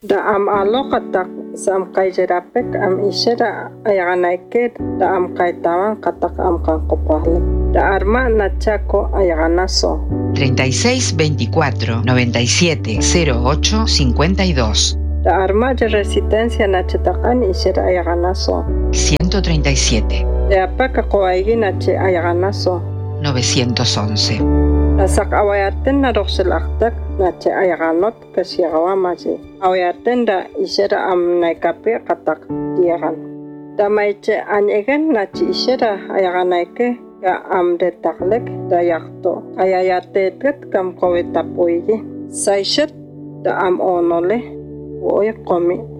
Da am aloqatak sam qayjarapek am ishara ayaganayket da am qaytawan qatak am kanqopajlek. Da arma nachako ayaganaso. 36 24 97 08 52. Da arma de resistencia nachatakan ishara ayaganaso. 137. Da apaka qoaigi nache ayaganaso. 911. Da sak awayaten na roxelaktak nache ayaganot kasiagawamaji. Awayaten da ishara am naikape qatak diagan. Da maiche anyegen nache ishara ayaganayke ka am detaklek da yakto. Ayayatetet kam kowetapuigi. Saishet da am onole. Oye komi